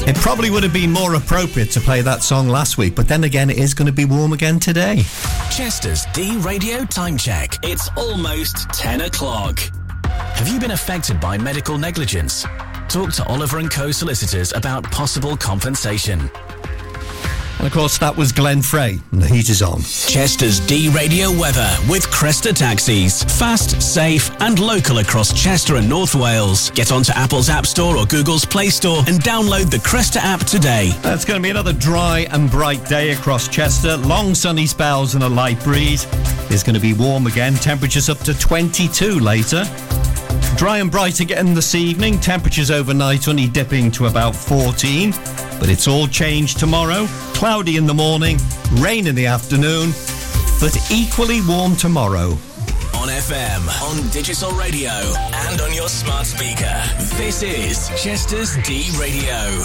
It probably would have been more appropriate to play that song last week, but then again, it is going to be warm again today. Chester's D-Radio Time Check. It's almost 10 o'clock. Have you been affected by medical negligence? Talk to Oliver & Co solicitors about possible compensation. And of course, that was Glenn Frey, and the heat is on. Chester's D-Radio weather with Cresta Taxis. Fast, safe and local across Chester and North Wales. Get onto Apple's App Store or Google's Play Store and download the Cresta app today. It's going to be another dry and bright day across Chester. Long sunny spells and a light breeze. It's going to be warm again. Temperatures up to 22 later. Dry and bright again this evening. Temperatures overnight only dipping to about 14. But it's all changed tomorrow. Cloudy in the morning, rain in the afternoon, but equally warm tomorrow. On FM, on digital radio, and on your smart speaker. This is Chester's D-Radio.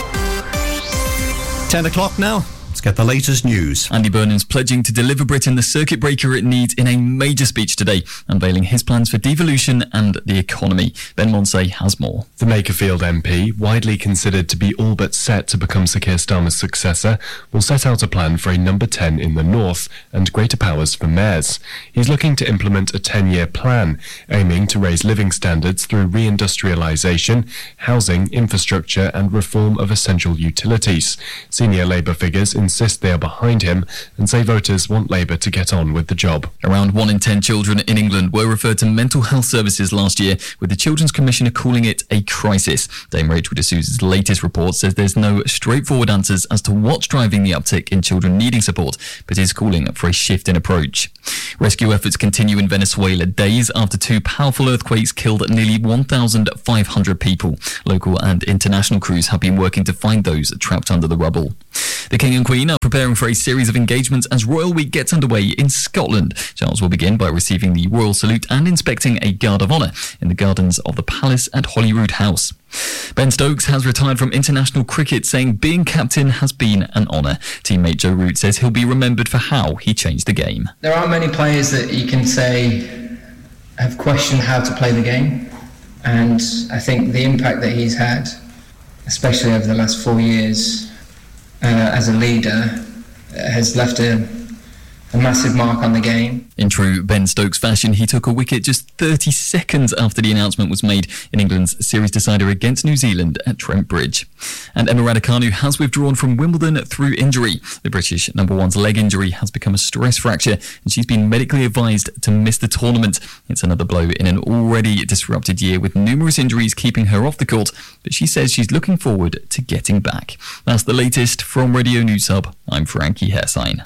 10 o'clock now. Let's get the latest news. Andy Burnham's pledging to deliver Britain the circuit breaker it needs in a major speech today, unveiling his plans for devolution and the economy. Ben Monsey has more. The Makerfield MP, widely considered to be all but set to become Sir Keir Starmer's successor, will set out a plan for a number 10 in the north and greater powers for mayors. He's looking to implement a 10-year plan, aiming to raise living standards through reindustrialisation, housing, infrastructure and reform of essential utilities. Senior Labour figures insist they are behind him and say voters want Labour to get on with the job. Around 1 in 10 children in England were referred to mental health services last year, with the Children's Commissioner calling it a crisis. Dame Rachel D'Souza's latest report says there's no straightforward answers as to what's driving the uptick in children needing support, but is calling for a shift in approach. Rescue efforts continue in Venezuela days after 2 powerful earthquakes killed nearly 1,500 people. Local and international crews have been working to find those trapped under the rubble. The King and Queen are preparing for a series of engagements as Royal Week gets underway in Scotland. Charles will begin by receiving the Royal Salute and inspecting a Guard of Honour in the gardens of the Palace at Holyrood House. Ben Stokes has retired from international cricket, saying being captain has been an honour. Teammate Joe Root says he'll be remembered for how he changed the game. There aren't many players that you can say have questioned how to play the game, and I think the impact that he's had, especially over the last 4 years as a leader, has left a massive mark on the game. In true Ben Stokes fashion, he took a wicket just 30 seconds after the announcement was made in England's series decider against New Zealand at Trent Bridge. And Emma Raducanu has withdrawn from Wimbledon through injury. The British number one's leg injury has become a stress fracture, and she's been medically advised to miss the tournament. It's another blow in an already disrupted year, with numerous injuries keeping her off the court, but she says she's looking forward to getting back. That's the latest from Radio News Hub. I'm Frankie Hersign.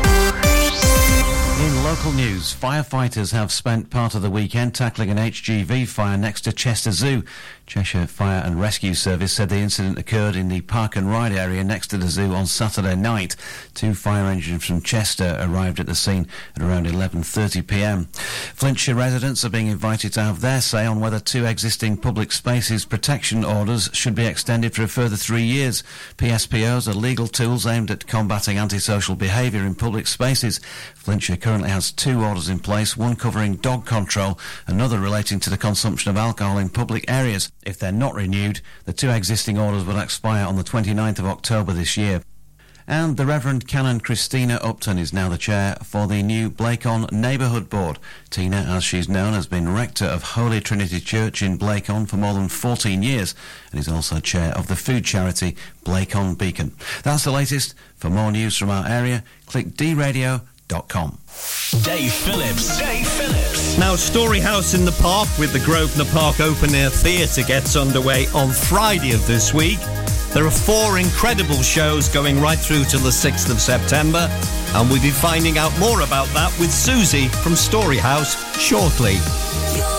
In local news, firefighters have spent part of the weekend tackling an HGV fire next to Chester Zoo. Cheshire Fire and Rescue Service said the incident occurred in the park and ride area next to the zoo on Saturday night. 2 fire engines from Chester arrived at the scene at around 11:30pm. Flintshire residents are being invited to have their say on whether 2 existing public spaces protection orders should be extended for a further 3 years. PSPOs are legal tools aimed at combating antisocial behaviour in public spaces. Flintshire currently has 2 orders in place, one covering dog control, another relating to the consumption of alcohol in public areas. If they're not renewed, the 2 existing orders will expire on the 29th of October this year. And the Reverend Canon Christina Upton is now the chair for the new Blacon Neighbourhood Board. Tina, as she's known, has been rector of Holy Trinity Church in Blacon for more than 14 years and is also chair of the food charity Blacon Beacon. That's the latest. For more news from our area, click dradio.com. Dave Phillips. Now, Story House in the Park with the Grosvenor Park Open Air Theatre gets underway on Friday of this week. There are 4 incredible shows going right through till the 6th of September, and we'll be finding out more about that with Susie from Story House shortly.